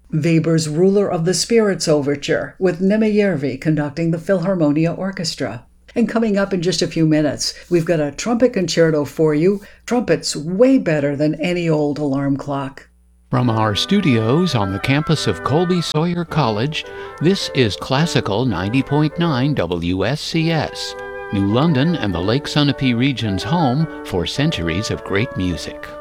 Weber's Ruler of the Spirits Overture, with Nemejärvi conducting the Philharmonia Orchestra. And coming up in just a few minutes, we've got a trumpet concerto for you. Trumpets way better than any old alarm clock. From our studios on the campus of Colby Sawyer College, this is Classical 90.9 WSCS, New London and the Lake Sunapee region's home for centuries of great music.